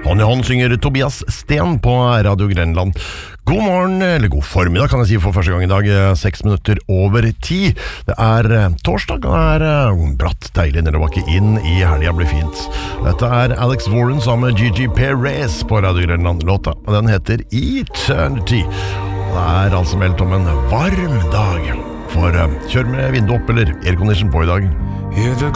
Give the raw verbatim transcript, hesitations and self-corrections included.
Hånd i hånd synger Tobias Sten på Radio Grenland. God morgen, eller god formiddag kan jeg si for første gang i dag, seks minutter over ti. Det er torsdag, og det er bratt, deilig nedoverbakke inn i helga blir fint. Dette er Alex Warren sammen med Gigi Perez på Radio Grenland. Låta, og den heter Eternity. Det er altså meldt om en varm dag. For uh, kjør med vinduet opp eller aircondition på i dag. Hear the